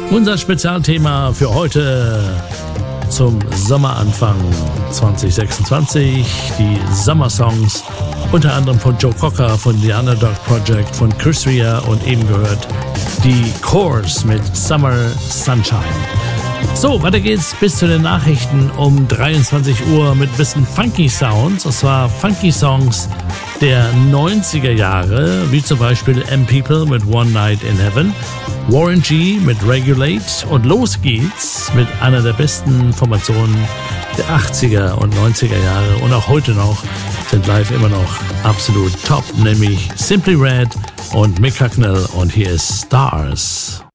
Unser Spezialthema für heute zum Sommeranfang 2026, die Sommersongs, unter anderem von Joe Cocker, von The Underdog Project, von Chris Rea und eben gehört die Course mit Summer Sunshine. So, weiter geht's bis zu den Nachrichten um 23 Uhr mit ein bisschen Funky Sounds, und zwar Funky Songs der 90er Jahre, wie zum Beispiel M-People mit One Night in Heaven, Warren G mit Regulate, und los geht's mit einer der besten Formationen der 80er und 90er Jahre und auch heute noch sind live immer noch absolut top, nämlich Simply Red und Mick Hucknall, und hier ist Stars.